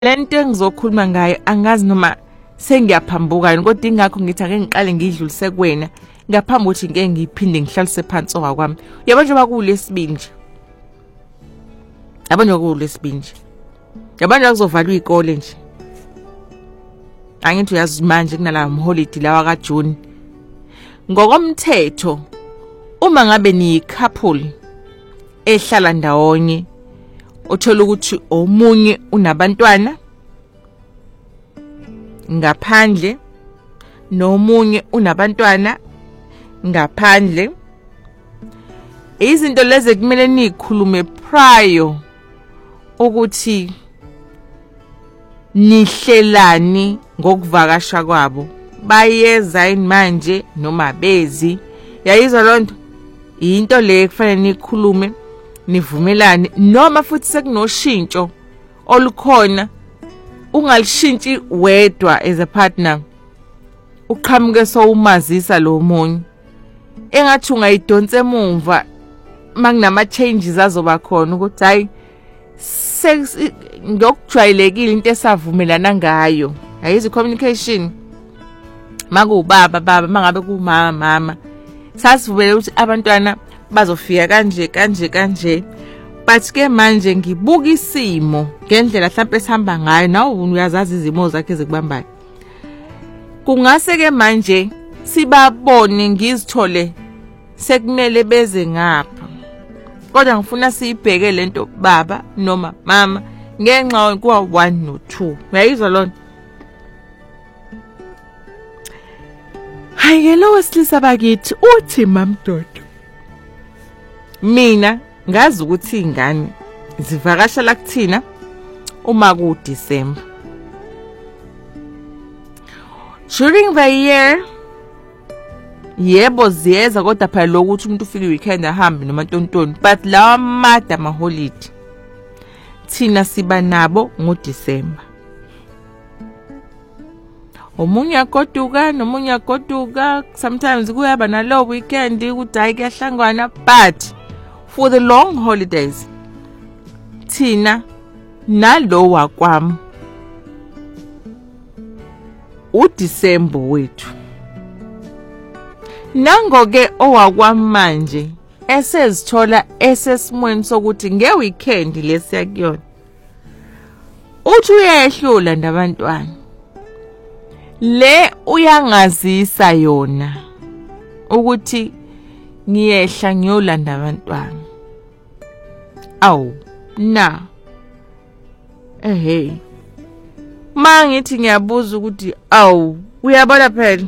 lento engizokhuluma ngayo angazi noma sengiyaphambuka yini kodwa ingakho ngithi ake ngiqale ngidlulise kuwena ngaphambi ukuthi ngeke ngiphinde ngihlalise phansi owakwami. Yabo nje bakulesibili nje. Yabo nje kulesibili nje. Yabo nje kuzovalwa izikole nje. Angithi uyazi manje kunala holiday lawa kaJune. Ngokomthetho uma ngabe ni couple ehlala ndawonye uthola ukuthi omunye unabantwana ngaphandle nomunye unabantwana ngaphandle, izinto lezi kumele nikhulume prior ukuthi nihlelani ngokuvakasha kwabo, bayeza yini manje noma bezi. Yayizwa lonto into le kufanele nikhulume nivumelane, noma futhi sekunoshintsho olukhona ungalishintshi wedwa as a partner, uqhamuke sowumazisa lo munye engathi ungayidonsa emuva makunama changes azoba khona ukuthi hayi ngokujwayelekile into esavumelana ngayo. Yayizi communication makubaba mangabe kumama sasivumela ukuthi abantwana bazofika kanje, but ke manje ngibuka isimo ngendlela mhlawumbe esihamba ngayo, nawe uyazazi izimo zakhe ezikubambayo. Kungase ke manje sibabone ngizithole sekumele beze ngapha, kodwa ngifuna siyibheke lento baba noma mama ngenxa kwa 1 no 2. Uyayizwa lona? Hayi ke lo wesilisa bakithi uthi mamdodo, mina ngazi ukuthi ingane zivakashela kuthina uma ku December. During the year yebo ziyeza kodwa phela lokuthi umuntu ufike weekend ahambe noma ntontoni, but lawa mada ama holiday thina siba nabo ngoDecember. Omunye agoduka nomunye agoduka, sometimes kuyaba nalo weekend ukuthi hayi kuyahlangwana, but for the long holidays thina nalo wakwami uDecember wethu. Nangoke owakwamanje esezithola esesimweni sokuthi ngeweekend lesiyakuyona uthi uyehlula ndabantwana le uyangazisa yona ukuthi ngiyehla ngiyolanda abantwana. Awu na mangithi ngiyabuza ukuthi awu uyabona phela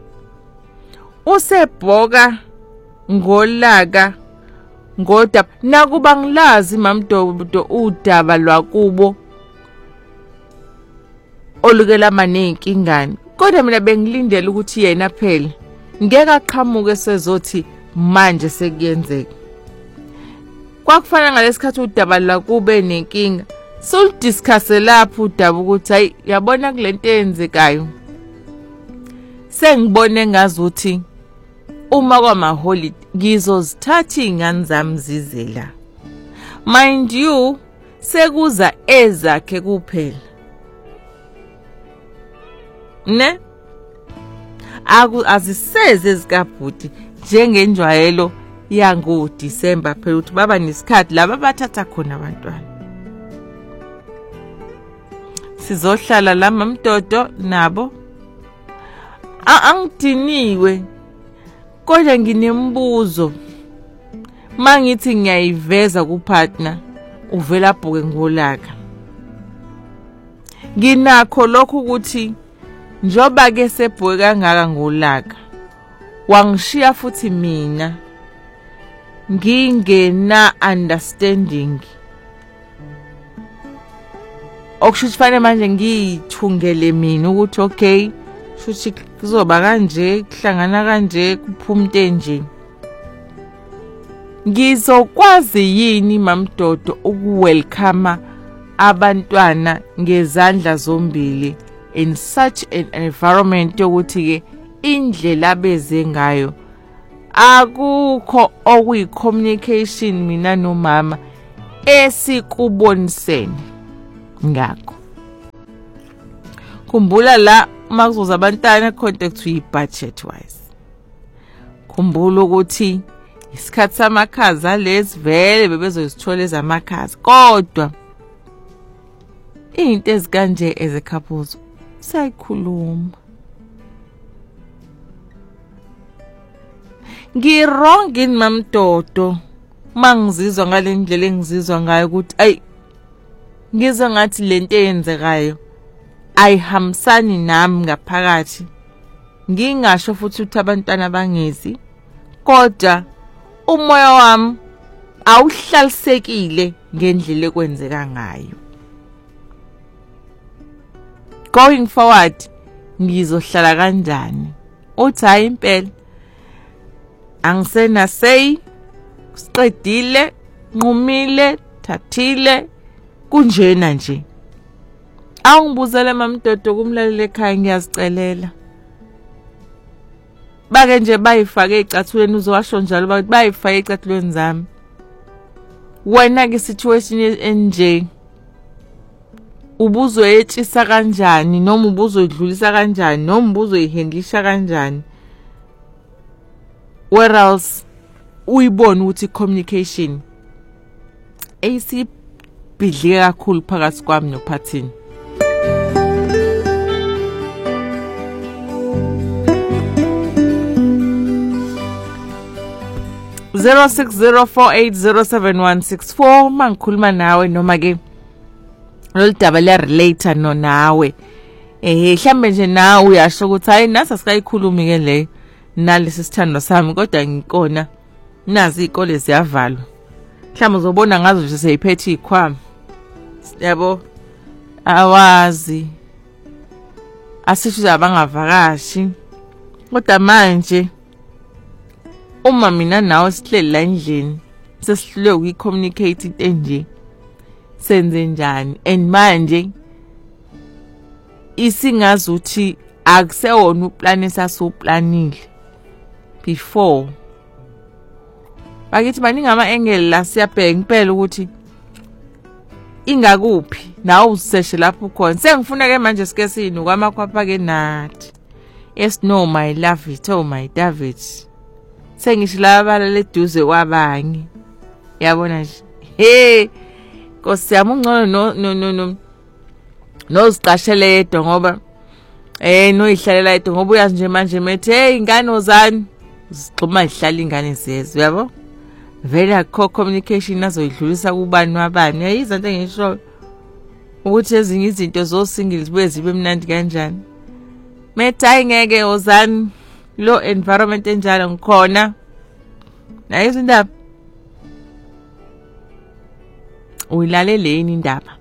usebhoka ngolaka ngodaba nakuba ngilazi mamdodo udaba lwakubo olukela manenki ingane, kodwa mina bengilindele ukuthi yena phela ngeke aqhamuke sezothi manje sekuyenzeka. Kwakufana ngalesikhathi udaba lakube nenkinga solidiscuss lapho udaba ukuthi hayi yabona kulento eyenzekayo sengibone ngazuthi uma kwama holiday ngizozithatha ingane zami zizela, mind you sekuza ezakhe kuphela ne aziseze ezikabhuti njengenjwayelo yango December phela ukuthi baba nesikhathi laba bathatha khona abantwana. Sizohlala la mamdodo nabo angidiniwe, kodwa nginembuzo mangithi ngiyayiveza kupartner uvela bhuke ngolaka. Nginakho lokho ukuthi njoba ke sebhuke kangaka ngolaka wangishiya futhi mina ngingena understanding okushuthi fanele manje ngiyithungele mina ukuthi okay shuthi kuzoba kanje kuhlangana kanje kuphuma nje. Ngizokwazi yini mamdodo ukuwelcome abantwana ngezandla zombili in such an environment yokuthi ke indlela beze ngayo akukho okuyi communication mina nomama esikubonisene ngakho Khumbula la uma kuzoza abantwana contact budget wise. Khumbula ukuthi isikhathi samakhaza lezi vele bebezozithola ezamakhaza kodwa into ezikanje as a couples sayikhuluma. Ngirong in mamdodo mangizizwa ngalendlela engizizwa ngayo ukuthi ay ngizwa ngathi lento eyenzekayo ayihambisani nami ngaphakathi. Ngingasho futhi ukuthi abantwana bangezi kodwa umoya wami awuhlalisekile ngendlela ekwenzeka ngayo. Going forward ngizohlala kanjani? Uthi hayi impela angisena say siqedile nqumile thathile kunjena nje. Awungibuzele mamdodo kumlaleli ekhaya ngiyazicelela. Bake nje bayifake ecathulweni uzowasho njalo bathi bayifake ecathulweni zami. Wena ke situation enje ubuzoyetshisa kanjani noma ubuzoyidlulisa kanjani noma ubuzoyihandlisha kanjani? Where else uyibona ukuthi communication ayisibhidli kakhulu phakathi kwami noPhathini. Zero 0604807164 mangikhuluma nawe noma ke loludaba le relator no nawe mhlambe nje nawe uyasho ukuthi hayi nasa sikayikhulumi ke le nalesi sithando sami kodwa ngikona nazi izikole ziyavalwa. Mhlawumbe uzobona ngazo nje seyiphethe ikhwama. Yabo awazi asisho abangavakashi kodwa manje uma mina nawe sihleli la endlini sesihlule ukuyicommunicate into enje senze njani and manje isingazi uthi akusewona uplan esasuplanile before. Bakithi baningi ama-angle la siyabheka impela ukuthi ingakuphi nawe useshe lapho khona. Sengifuna ke manje sike sinu kwamakhwapha ke nathi. Yes no my love it oh my David. Sengishilabala leduze kwabanye. Yabona nje. Hey Nkosi yami ungcono noziqashele yedwa ngoba noyihlalela yedwa ngoba uyazi nje manje methi hey ingane ozani zixhuma ihlala ingane zezwe yabo. Vele akho communication azoyidlulisa kubani wabani. Yayiza into ngisho ukuthi ezinye izinto zo single zibe zibe mnandi kanjani. Methi ayingeke ozani lo environment enjalo ngikhona. Nayizo indaba uyilaleleni indaba.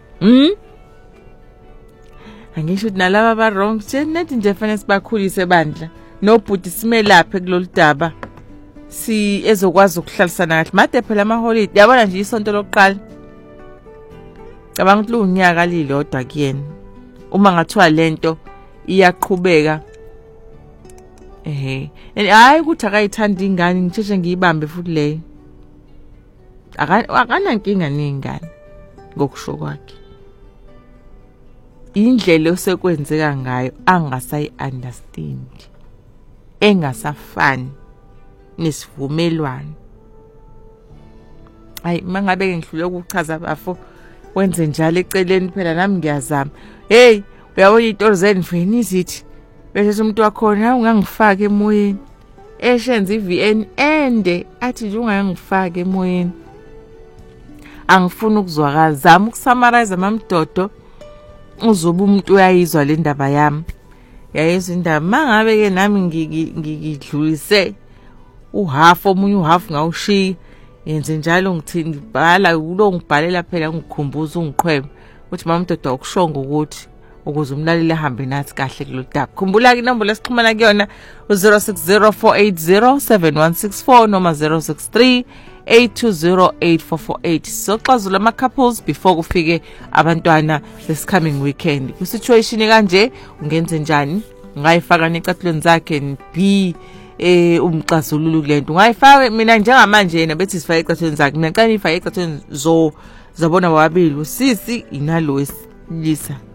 Angisho ukuthi nalaba ba wrong nathi nje fanele sibakhulise bandla nobhuti simelaphe kulolu daba si ezokwazi ukuhlalisana kahle made phela ama holiday yabona nje isonto lokuqala cabanga ukuthi unyaka lilodwa kuyena uma ngathiwa lento iyaqhubeka hayi ukuthi akayithanda ingane ngitsheshe ngiyibambe futhi leyo akana nkinga nengane ngokusho kwakhe. Indlela osekwenzeka ngayo angasayi understand engasafani nesivumelwano. Hayi mangabe ngihlule ukuchaza bafo wenze njalo eceleni phela nami ngiyazama. Hey uyabona izinto zeni mfeni izithi bese umuntu wakhona ungangifaka emoyeni eshenza iVN ende athi nje ungangifaka emoyeni. Angifuna ukuzwakala zama ukusummarize mamdodo uzoba umuntu uyayizwa le ndaba yami. Yayizwa indaba mangabe ke nami ngidlulise uhalf omunye uhalf ngawushiya yenze njalo ngibhala ulo ngibhalela phela ngikhumbuza ungiqhwebe ukuthi mamdodo akushongo ukuthi ukuze umlaleli ahambe nathi kahle kulolu daba. Khumbula ke inombolo lesixhumana kuyona u0604807164 noma 06382084448. Soxazula ama couples before kufike abantwana this coming weekend. Ku situation kanje ungenze njani? Ungayifaka necathulweni zakhe B umxazululu kulento. Ungayifaka mina njengamanje yena bethi sifake ecathulweni zakhe. Mina xa nifake ecathulweni zabona wabili usisi inalo wesilisa.